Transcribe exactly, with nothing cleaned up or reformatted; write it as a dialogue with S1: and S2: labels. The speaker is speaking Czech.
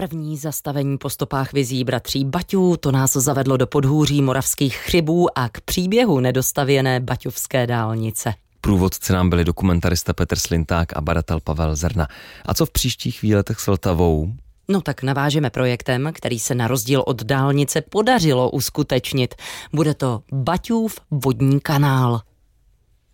S1: První zastavení po stopách vizí bratří Baťů, to nás zavedlo do podhůří Moravských Chřibů a k příběhu nedostavěné baťovské dálnice.
S2: Průvodci nám byli dokumentarista Petr Slinták a badatel Pavel Zrna. A co v příštích výletech s Vltavou?
S1: No tak navážeme projektem, který se na rozdíl od dálnice podařilo uskutečnit. Bude to Baťův vodní kanál.